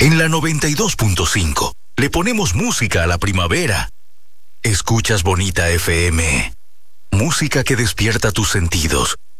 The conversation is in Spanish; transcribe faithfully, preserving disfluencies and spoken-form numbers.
En la noventa y dos punto cinco le ponemos música a la primavera. Escuchas Bonita F M. Música que despierta tus sentidos,